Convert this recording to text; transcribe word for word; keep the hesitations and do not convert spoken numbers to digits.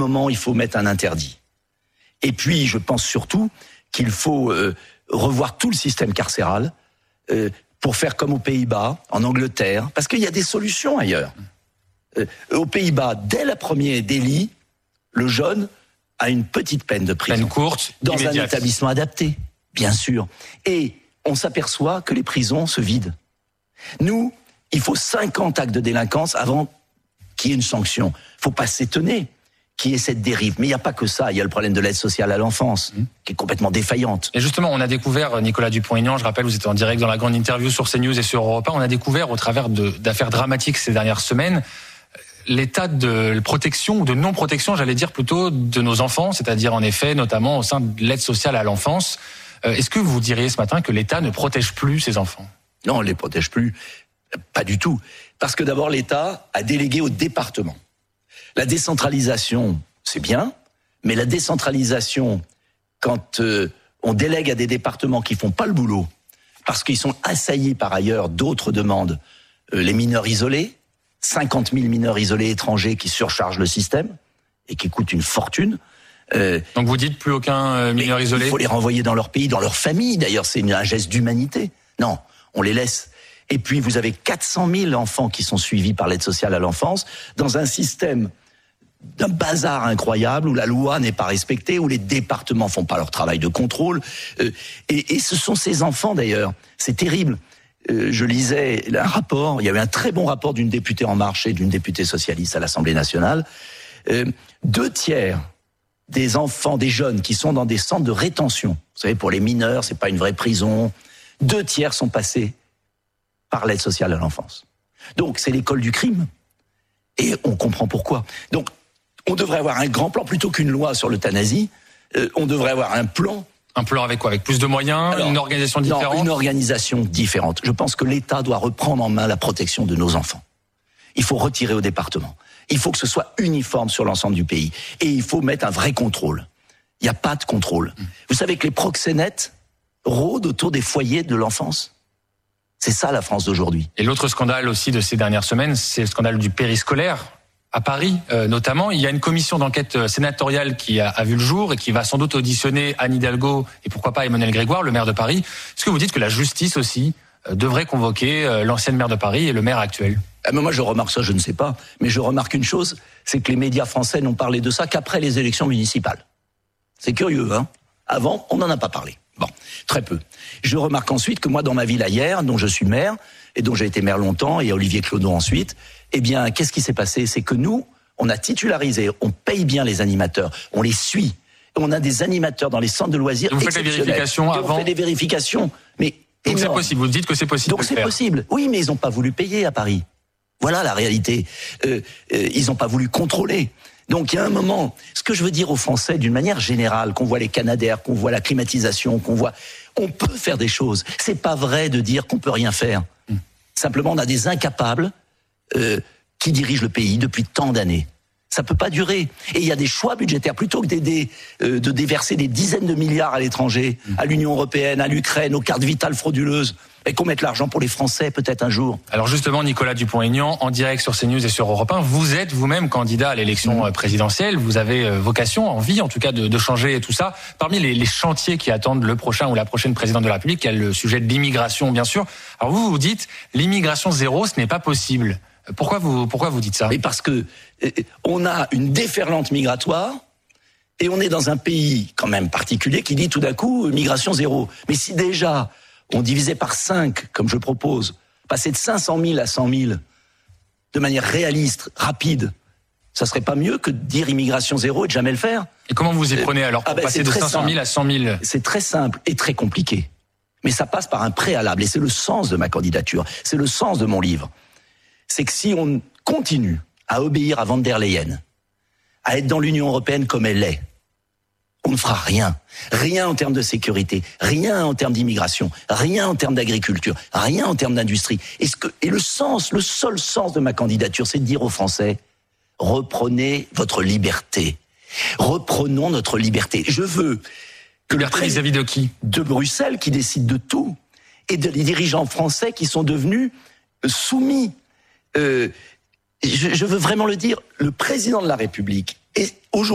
moment, il faut mettre un interdit. Et puis, je pense surtout qu'il faut euh, revoir tout le système carcéral euh, pour faire comme aux Pays-Bas, en Angleterre, parce qu'il y a des solutions ailleurs. Euh, aux Pays-Bas, dès la première délit, le jeune a une petite peine de prison. Peine courte, dans immédiate. Un établissement adapté, bien sûr. Et on s'aperçoit que les prisons se vident. Nous, il faut cinquante actes de délinquance avant qu'il y ait une sanction. Il ne faut pas s'étonner qu'il y ait cette dérive. Mais il n'y a pas que ça. Il y a le problème de l'aide sociale à l'enfance, mmh. qui est complètement défaillante. Et justement, on a découvert, Nicolas Dupont-Aignan, je rappelle, vous étiez en direct dans la grande interview sur CNews et sur Europe un, on a découvert au travers de, d'affaires dramatiques ces dernières semaines, l'état de protection ou de non-protection, j'allais dire plutôt, de nos enfants, c'est-à-dire en effet, notamment au sein de l'aide sociale à l'enfance. Est-ce que vous diriez ce matin que l'État ne protège plus ses enfants ? Non, on ne les protège plus. Pas du tout. Parce que d'abord, l'État a délégué au département. La décentralisation, c'est bien, mais la décentralisation, quand euh, on délègue à des départements qui font pas le boulot, parce qu'ils sont assaillis par ailleurs d'autres demandes, euh, les mineurs isolés, cinquante mille mineurs isolés étrangers qui surchargent le système et qui coûtent une fortune. Euh, Donc vous dites plus aucun euh, mineur isolé ? Il faut les renvoyer dans leur pays, dans leur famille. D'ailleurs, c'est une, un geste d'humanité. Non, on les laisse. Et puis, vous avez quatre cent mille enfants qui sont suivis par l'aide sociale à l'enfance dans un système d'un bazar incroyable où la loi n'est pas respectée, où les départements font pas leur travail de contrôle. Euh, et, et ce sont ces enfants, d'ailleurs. C'est terrible. Euh, je lisais un rapport, il y avait un très bon rapport d'une députée En Marche et d'une députée socialiste à l'Assemblée nationale. Euh, deux tiers des enfants, des jeunes qui sont dans des centres de rétention, vous savez, pour les mineurs, c'est pas une vraie prison, deux tiers sont passés par l'aide sociale à l'enfance. Donc, c'est l'école du crime. Et on comprend pourquoi. Donc, on devrait avoir un grand plan, plutôt qu'une loi sur l'euthanasie, euh, on devrait avoir un plan. Un plan avec quoi ? Avec plus de moyens, Alors, une organisation différente ? Non, une organisation différente. Je pense que l'État doit reprendre en main la protection de nos enfants. Il faut retirer au département. Il faut que ce soit uniforme sur l'ensemble du pays. Et il faut mettre un vrai contrôle. Il n'y a pas de contrôle. Mmh. Vous savez que les proxénètes rôdent autour des foyers de l'enfance ? C'est ça la France d'aujourd'hui. Et l'autre scandale aussi de ces dernières semaines, c'est le scandale du périscolaire. À Paris, euh, notamment, il y a une commission d'enquête sénatoriale qui a, a vu le jour et qui va sans doute auditionner Anne Hidalgo et pourquoi pas Emmanuel Grégoire, le maire de Paris. Est-ce que vous dites que la justice aussi euh, devrait convoquer euh, l'ancienne maire de Paris et le maire actuel ? Ah mais moi je remarque ça, je ne sais pas. Mais je remarque une chose, c'est que les médias français n'ont parlé de ça qu'après les élections municipales. C'est curieux, hein ? Avant, on n'en a pas parlé. Bon, très peu. Je remarque ensuite que moi, dans ma ville ailleurs, dont je suis maire, et dont j'ai été maire longtemps, et Olivier Clodo ensuite, eh bien, qu'est-ce qui s'est passé ? C'est que nous, on a titularisé, on paye bien les animateurs, on les suit. On a des animateurs dans les centres de loisirs exceptionnels. Vous faites les vérifications avant ? On fait des vérifications, mais donc énorme. C'est possible, vous dites que c'est possible. Donc c'est faire. possible. Oui, mais ils n'ont pas voulu payer à Paris. Voilà la réalité. Euh, euh, ils n'ont pas voulu contrôler. Donc il y a un moment, ce que je veux dire aux Français d'une manière générale, qu'on voit les Canadaires, qu'on voit la climatisation, qu'on voit, on peut faire des choses. C'est pas vrai de dire qu'on peut rien faire. Mmh. Simplement, on a des incapables euh, qui dirigent le pays depuis tant d'années. Ça peut pas durer. Et il y a des choix budgétaires plutôt que d'aider, euh, de déverser des dizaines de milliards à l'étranger, mmh. à l'Union européenne, à l'Ukraine, aux cartes vitales frauduleuses. Et qu'on mette l'argent pour les Français, peut-être un jour. Alors justement, Nicolas Dupont-Aignan, en direct sur CNews et sur Europe un, vous êtes vous-même candidat à l'élection mmh. présidentielle. Vous avez vocation, envie en tout cas, de, de changer tout ça. Parmi les, les chantiers qui attendent le prochain ou la prochaine présidente de la République, il y a le sujet de l'immigration, bien sûr. Alors vous, vous dites, l'immigration zéro, ce n'est pas possible. Pourquoi vous, pourquoi vous dites ça ? Mais parce que euh, on a une déferlante migratoire et on est dans un pays quand même particulier qui dit tout d'un coup migration zéro. Mais si déjà on divisait par cinq, comme je propose, passer de cinq cent mille à cent mille, de manière réaliste, rapide, ça serait pas mieux que de dire immigration zéro et de jamais le faire ? Et comment vous y prenez alors pour ah ben passer de cinq cent mille à cent mille ? C'est très simple et très compliqué. Mais ça passe par un préalable, et c'est le sens de ma candidature, c'est le sens de mon livre. C'est que si on continue à obéir à Van der Leyen, à être dans l'Union européenne comme elle est, on ne fera rien. Rien en termes de sécurité, rien en termes d'immigration, rien en termes d'agriculture, rien en termes d'industrie. Et, ce que, et le sens, le seul sens de ma candidature, c'est de dire aux Français, reprenez votre liberté. Reprenons notre liberté. Je veux que liberté vis-à-vis de qui ? De Bruxelles qui décide de tout. Et de les dirigeants français qui sont devenus soumis. Euh, je, je veux vraiment le dire, le président de la République est aujourd'hui